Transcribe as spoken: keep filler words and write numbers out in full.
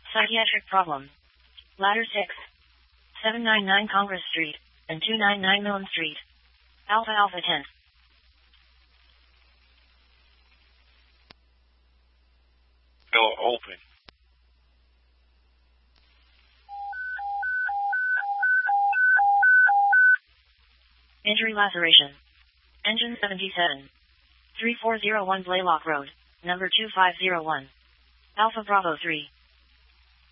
Psychiatric problem. Ladder six. seven ninety-nine Congress Street, and two ninety-nine Millen Street. Alpha Alpha ten. Door open. Injury laceration. Engine seventy-seven. three four zero one Blaylock Road, number two five zero one. Alpha Bravo three.